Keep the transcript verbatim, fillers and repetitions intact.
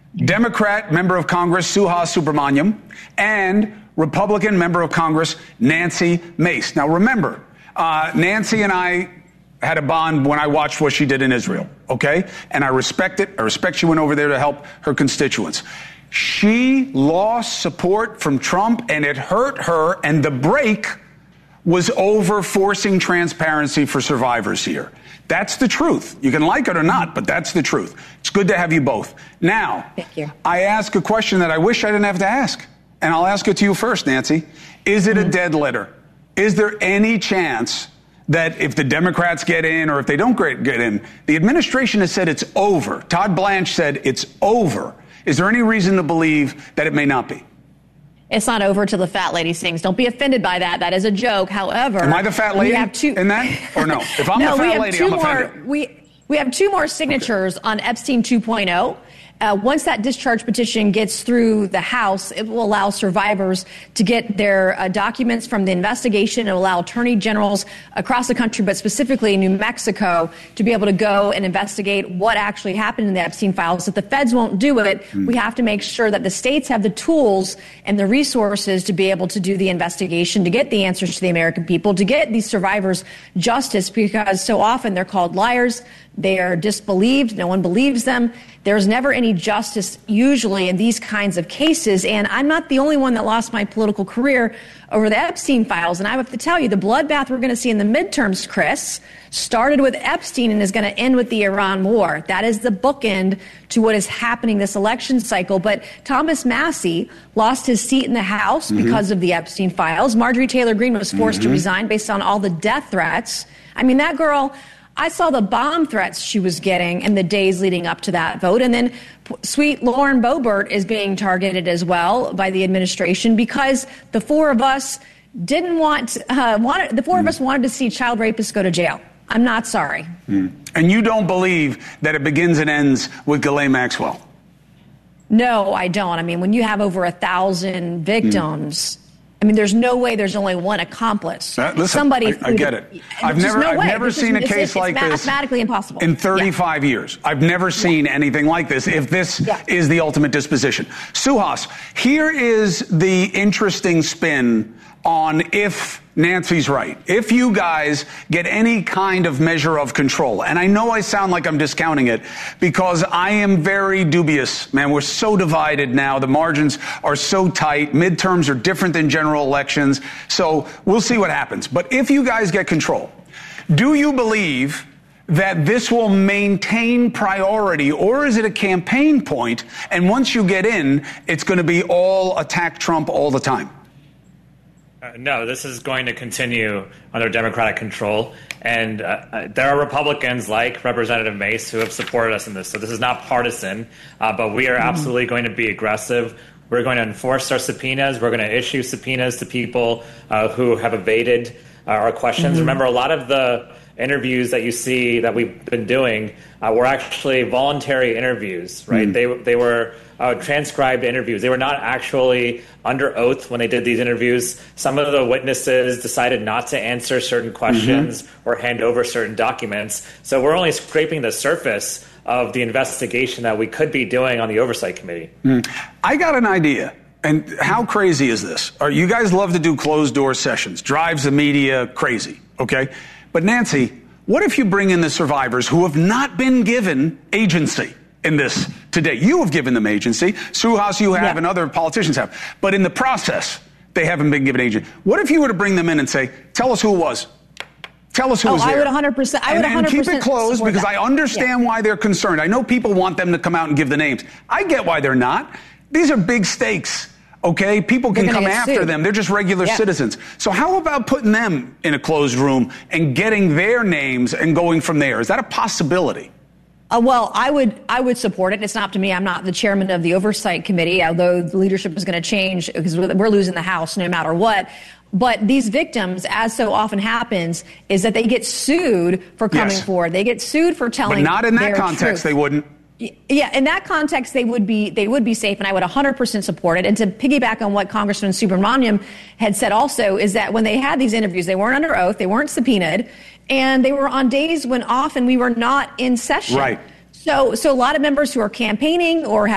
Democrat member of Congress Suhas Subramanian and Republican member of Congress Nancy Mace. Now, remember, uh, Nancy and I had a bond when I watched what she did in Israel, okay? And I respect it. I respect she went over there to help her constituents. She lost support from Trump, and it hurt her, and the break was over forcing transparency for survivors here. That's the truth. You can like it or not, but that's the truth. It's good to have you both. Now, Thank you. I ask a question that I wish I didn't have to ask, and I'll ask it to you first, Nancy. Is it mm-hmm. a dead letter? Is there any chance that if the Democrats get in or if they don't get in, the administration has said it's over. Todd Blanche said it's over. Is there any reason to believe that it may not be? It's not over till the fat lady sings. Don't be offended by that. That is a joke. However, am I the fat lady have two- in that? Or no? If I'm no, the fat we have lady, two I'm more, offended. We, we have two more signatures okay. on Epstein two point oh. Uh, once that discharge petition gets through the House, it will allow survivors to get their uh, documents from the investigation. It will allow attorney generals across the country, but specifically in New Mexico, to be able to go and investigate what actually happened in the Epstein files. If the feds won't do it, mm. we have to make sure that the states have the tools and the resources to be able to do the investigation, to get the answers to the American people, to get these survivors justice, because so often they're called liars. They are disbelieved. No one believes them. There's never any justice usually in these kinds of cases. And I'm not the only one that lost my political career over the Epstein files. And I have to tell you, the bloodbath we're going to see in the midterms, Chris, started with Epstein and is going to end with the Iran war. That is the bookend to what is happening this election cycle. But Thomas Massie lost his seat in the House mm-hmm. because of the Epstein files. Marjorie Taylor Greene was forced mm-hmm. to resign based on all the death threats. I mean, that girl... I saw the bomb threats she was getting in the days leading up to that vote. And then sweet Lauren Boebert is being targeted as well by the administration because the four of us didn't want, uh, wanted, the four mm. of us wanted to see child rapists go to jail. I'm not sorry. Mm. And you don't believe that it begins and ends with Ghislaine Maxwell? No, I don't. I mean, when you have over a thousand victims... Mm. I mean, there's no way there's only one accomplice. Uh, listen, Somebody I, I get it. I've never, no I've way. never there's seen just, a case it's, like it's this. Mathematically impossible. In thirty-five yeah. years. I've never seen yeah. anything like this, if this yeah. is the ultimate disposition. Suhas, here is the interesting spin on if Nancy's right. If you guys get any kind of measure of control, and I know I sound like I'm discounting it because I am very dubious, man. We're so divided now. The margins are so tight. Midterms are different than general elections. So we'll see what happens. But if you guys get control, do you believe that this will maintain priority, or is it a campaign point? And once you get in, it's going to be all attack Trump all the time? Uh, no, this is going to continue under Democratic control. And uh, uh, there are Republicans like Representative Mace who have supported us in this. So this is not partisan, uh, but we are absolutely going to be aggressive. We're going to enforce our subpoenas. We're going to issue subpoenas to people uh, who have evaded uh, our questions. Mm-hmm. Remember, a lot of the interviews that you see that we've been doing uh, were actually voluntary interviews, right? Mm. They they were uh, transcribed interviews. They were not actually under oath when they did these interviews. Some of the witnesses decided not to answer certain questions mm-hmm. or hand over certain documents. So we're only scraping the surface of the investigation that we could be doing on the Oversight Committee. Mm. I got an idea. And how crazy is this? Are you guys love to do closed door sessions, drives the media crazy, okay? But Nancy, what if you bring in the survivors who have not been given agency in this today? You have given them agency. Suhas, you have, yeah. and other politicians have. But in the process, they haven't been given agency. What if you were to bring them in and say, tell us who it was? Tell us who oh, was there. I would one hundred percent. I would and, one hundred percent and keep it closed because that. I understand yeah. why they're concerned. I know people want them to come out and give the names. I get why they're not. These are big stakes. Okay, people can come after sued. them. They're just regular yeah. citizens. So how about putting them in a closed room and getting their names and going from there? Is that a possibility? Uh, well, I would I would support it. It's not up to me. I'm not the chairman of the Oversight Committee, although the leadership is going to change because we're losing the House no matter what. But these victims, as so often happens, is that they get sued for coming yes. forward. They get sued for telling But not in that their context, truth. they wouldn't. Yeah, in that context, they would be they would be safe, and I would one hundred percent support it. And to piggyback on what Congressman Subramanian had said also is that when they had these interviews, they weren't under oath, they weren't subpoenaed, and they were on days when often we were not in session. Right. So, so a lot of members who are campaigning or have